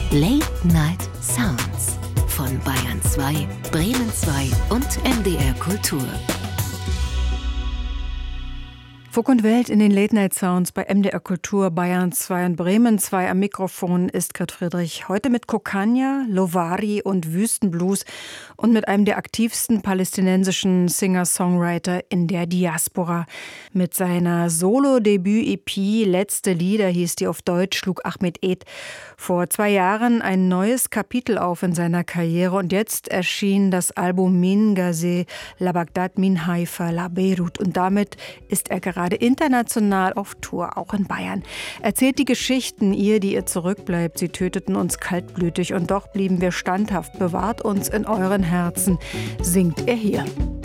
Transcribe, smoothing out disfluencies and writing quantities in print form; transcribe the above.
Late Night Sounds von Bayern 2, Bremen 2 und MDR Kultur. Funk und Welt in den Late Night Sounds bei MDR Kultur, Bayern 2 und Bremen 2. Am Mikrofon ist Grit Friedrich. Heute mit Kokania, Lovari und Wüstenblues und mit einem der aktivsten palästinensischen Singer-Songwriter in der Diaspora. Mit seiner Solo-Debüt-EP Letzte Lieder hieß die auf Deutsch, schlug Ahmed Eid vor 2 Jahren ein neues Kapitel auf in seiner Karriere. Und jetzt erschien das Album Min Gazeh, La Bagdad, Min Haifa, La Beirut. Und damit ist er gerade international auf Tour, auch in Bayern. Erzählt die Geschichten, die ihr zurückbleibt. Sie töteten uns kaltblütig und doch blieben wir standhaft. Bewahrt uns in euren Herzen, singt er hier.